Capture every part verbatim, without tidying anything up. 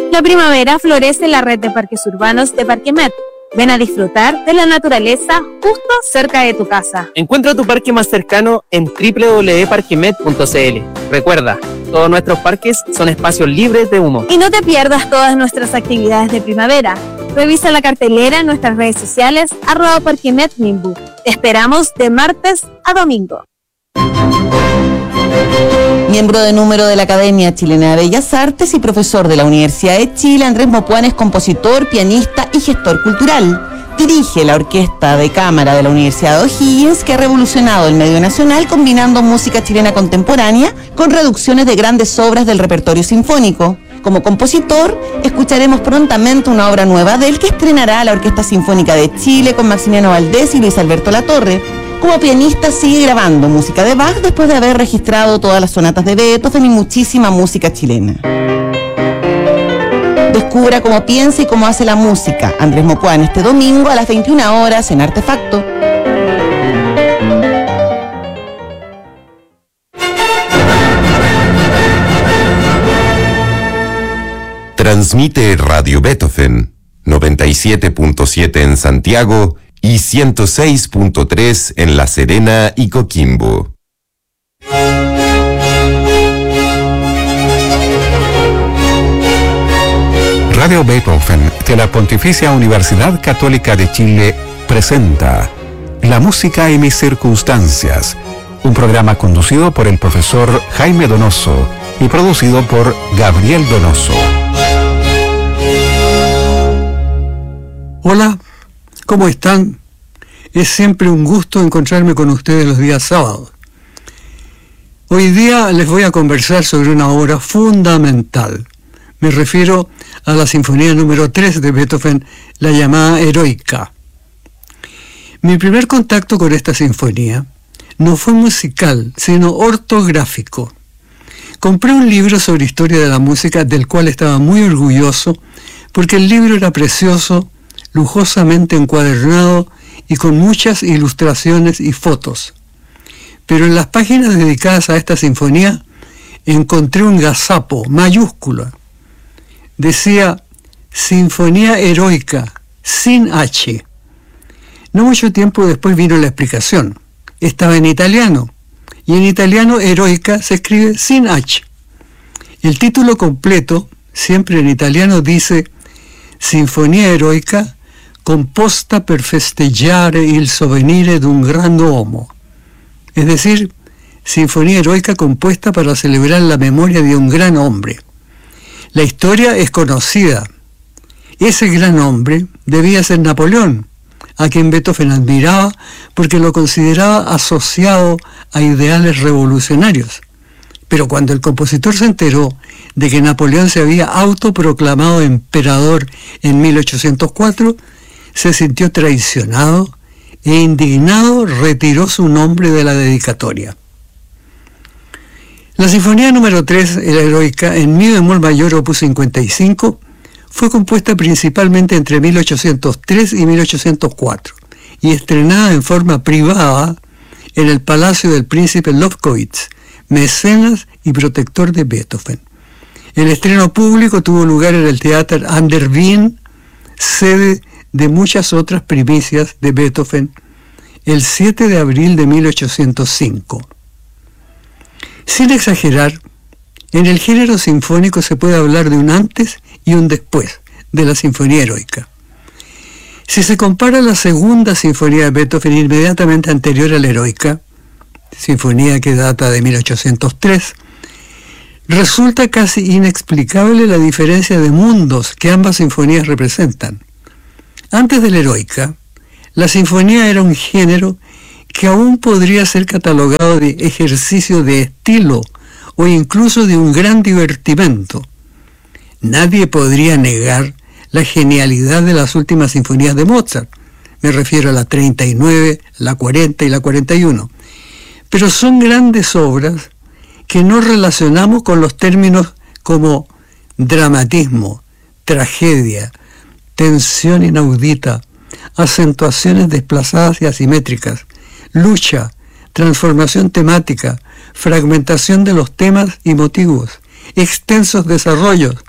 La primavera florece en la red de parques urbanos de Parque Met. Ven a disfrutar de la naturaleza justo cerca de tu casa. Encuentra tu parque más cercano en doble u doble u doble u punto parquemet punto c l. Recuerda, todos nuestros parques son espacios libres de humo. Y no te pierdas todas nuestras actividades de primavera. Revisa la cartelera en nuestras redes sociales, arroba parquemetmimbu. Te esperamos de martes a domingo. Miembro de número de la Academia Chilena de Bellas Artes y profesor de la Universidad de Chile, Andrés Mopuán es compositor, pianista y gestor cultural. Dirige la Orquesta de Cámara de la Universidad de O'Higgins, que ha revolucionado el medio nacional combinando música chilena contemporánea con reducciones de grandes obras del repertorio sinfónico. Como compositor, escucharemos prontamente una obra nueva de él que estrenará la Orquesta Sinfónica de Chile con Maximiano Valdés y Luis Alberto Latorre. Como pianista sigue grabando música de Bach después de haber registrado todas las sonatas de Beethoven y muchísima música chilena. Descubra cómo piensa y cómo hace la música Andrés Mopuán este domingo a las veintiuna horas en Artefacto. Transmite Radio Beethoven, noventa y siete punto siete en Santiago y ciento seis punto tres en La Serena y Coquimbo. Radio Beethoven de la Pontificia Universidad Católica de Chile presenta La música y mis circunstancias, un programa conducido por el profesor Jaime Donoso y producido por Gabriel Donoso. Hola, ¿cómo están? Es siempre un gusto encontrarme con ustedes los días sábados. Hoy día les voy a conversar sobre una obra fundamental. Me refiero a la Sinfonía número tres de Beethoven, la llamada Heroica. Mi primer contacto con esta sinfonía no fue musical, sino ortográfico. Compré un libro sobre historia de la música del cual estaba muy orgulloso porque el libro era precioso, lujosamente encuadernado y con muchas ilustraciones y fotos. Pero en las páginas dedicadas a esta sinfonía encontré un gazapo mayúscula. Decía Sinfonía Heroica, sin H. No mucho tiempo después vino la explicación. Estaba en italiano, y en italiano Heroica se escribe sin H. El título completo, siempre en italiano, dice Sinfonía Heroica composta per festeggiare il sovvenire d'un grande uomo. Es decir, Sinfonía Heroica compuesta para celebrar la memoria de un gran hombre. La historia es conocida. Ese gran hombre debía ser Napoleón, a quien Beethoven admiraba porque lo consideraba asociado a ideales revolucionarios. Pero cuando el compositor se enteró de que Napoleón se había autoproclamado emperador en mil ochocientos cuatro, se sintió traicionado e indignado retiró su nombre de la dedicatoria. La Sinfonía número tres, la Heroica, en mi bemol mayor opus cincuenta y cinco, fue compuesta principalmente entre mil ochocientos tres y mil ochocientos cuatro y estrenada en forma privada en el Palacio del Príncipe Lobkowitz, mecenas y protector de Beethoven. El estreno público tuvo lugar en el Theater an der Wien, sede de muchas otras primicias de Beethoven, el siete de abril de mil ochocientos cinco. Sin exagerar, en el género sinfónico se puede hablar de un antes y un después de la Sinfonía Heroica. Si se compara la segunda sinfonía de Beethoven inmediatamente anterior a la Heroica, sinfonía que data de mil ochocientos tres, resulta casi inexplicable la diferencia de mundos que ambas sinfonías representan. Antes de la Heroica, la sinfonía era un género que aún podría ser catalogado de ejercicio de estilo o incluso de un gran divertimento. Nadie podría negar la genialidad de las últimas sinfonías de Mozart, me refiero a la treinta y nueve, la cuarenta y la cuarenta y uno, pero son grandes obras que no relacionamos con los términos como dramatismo, tragedia, tensión inaudita, acentuaciones desplazadas y asimétricas, lucha, transformación temática, fragmentación de los temas y motivos, extensos desarrollos,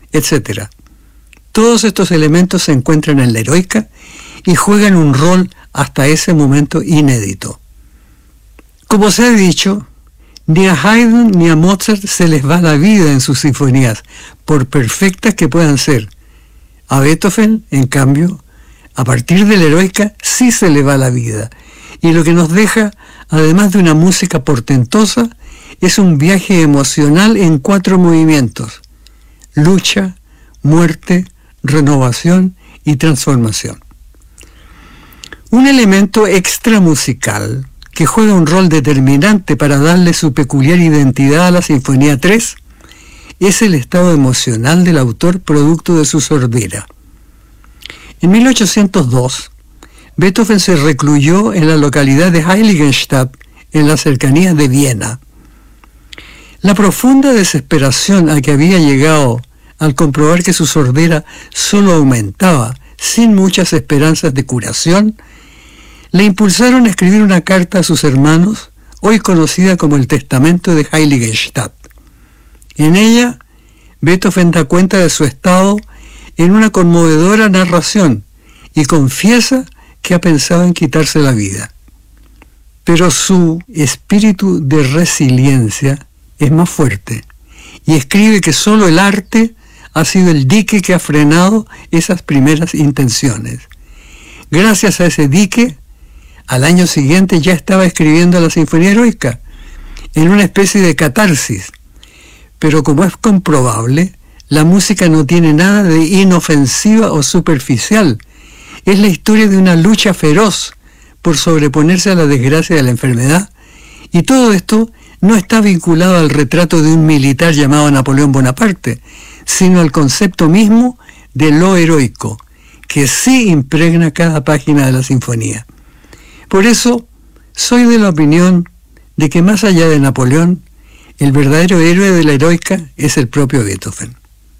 etcétera. Todos estos elementos se encuentran en la Heroica y juegan un rol hasta ese momento inédito. Como se ha dicho, ni a Haydn ni a Mozart se les va la vida en sus sinfonías, por perfectas que puedan ser. A Beethoven, en cambio, a partir de la Heroica sí se le va la vida, y lo que nos deja, además de una música portentosa, es un viaje emocional en cuatro movimientos: lucha, muerte, renovación y transformación. Un elemento extramusical que juega un rol determinante para darle su peculiar identidad a la Sinfonía tres es el estado emocional del autor producto de su sordera. En mil ochocientos dos, Beethoven se recluyó en la localidad de Heiligenstadt, en las cercanías de Viena. La profunda desesperación a que había llegado al comprobar que su sordera solo aumentaba, sin muchas esperanzas de curación, le impulsaron a escribir una carta a sus hermanos, hoy conocida como el Testamento de Heiligenstadt. En ella, Beethoven da cuenta de su estado en una conmovedora narración y confiesa que ha pensado en quitarse la vida. Pero su espíritu de resiliencia es más fuerte y escribe que solo el arte ha sido el dique que ha frenado esas primeras intenciones. Gracias a ese dique, al año siguiente ya estaba escribiendo la Sinfonía Heroica, en una especie de catarsis. Pero como es comprobable, la música no tiene nada de inofensiva o superficial. Es la historia de una lucha feroz por sobreponerse a la desgracia de la enfermedad, y todo esto no está vinculado al retrato de un militar llamado Napoleón Bonaparte, sino al concepto mismo de lo heroico, que sí impregna cada página de la sinfonía. Por eso, soy de la opinión de que más allá de Napoleón, el verdadero héroe de la Heroica es el propio Beethoven.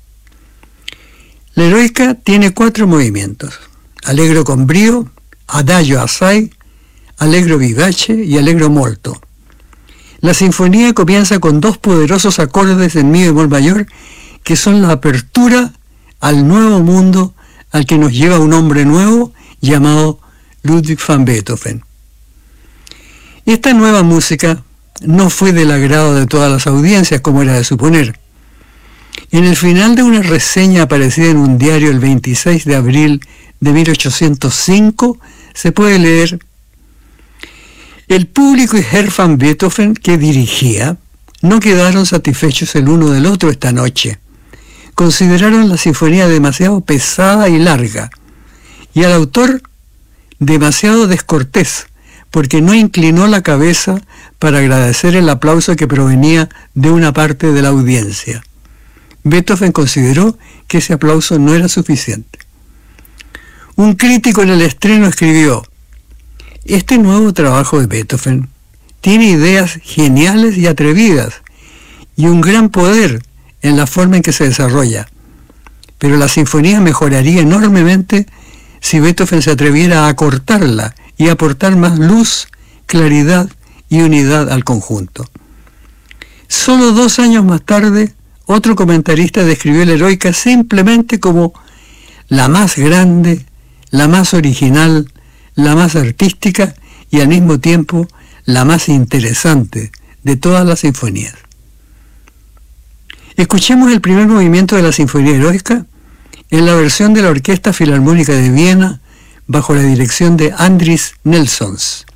La Heroica tiene cuatro movimientos: Allegro con brío, Adagio assai, Allegro vivace y Allegro molto. La sinfonía comienza con dos poderosos acordes en mi bemol mayor que son la apertura al nuevo mundo al que nos lleva un hombre nuevo llamado Ludwig van Beethoven. Esta nueva música no fue del agrado de todas las audiencias, como era de suponer. En el final de una reseña aparecida en un diario el veintiséis de abril de mil ochocientos cinco, se puede leer: el público y Herr van Beethoven, que dirigía, no quedaron satisfechos el uno del otro esta noche. Consideraron la sinfonía demasiado pesada y larga, y al autor demasiado descortés, porque no inclinó la cabeza para agradecer el aplauso que provenía de una parte de la audiencia. Beethoven consideró que ese aplauso no era suficiente. Un crítico en el estreno escribió: este nuevo trabajo de Beethoven tiene ideas geniales y atrevidas, y un gran poder en la forma en que se desarrolla, pero la sinfonía mejoraría enormemente si Beethoven se atreviera a acortarla y aportar más luz, claridad y unidad al conjunto. Solo dos años más tarde, otro comentarista describió la Heroica simplemente como la más grande, la más original, la más artística y al mismo tiempo la más interesante de todas las sinfonías. Escuchemos el primer movimiento de la Sinfonía Heroica en la versión de la Orquesta Filarmónica de Viena bajo la dirección de Andris Nelsons.